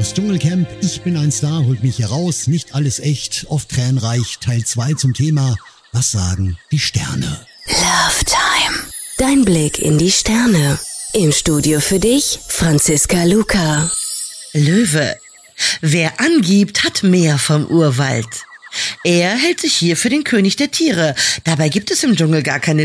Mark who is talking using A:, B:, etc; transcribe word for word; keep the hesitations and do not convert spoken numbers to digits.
A: Das Dschungelcamp Ich bin ein Star holt mich hier raus. Nicht alles echt, oft tränenreich. Teil zwei zum Thema Was sagen die Sterne?
B: Love Time. Dein Blick in die Sterne. Im Studio für dich, Franziska Luca.
C: Löwe. Wer angibt, hat mehr vom Urwald. Er hält sich hier für den König der Tiere. Dabei gibt es im Dschungel gar keine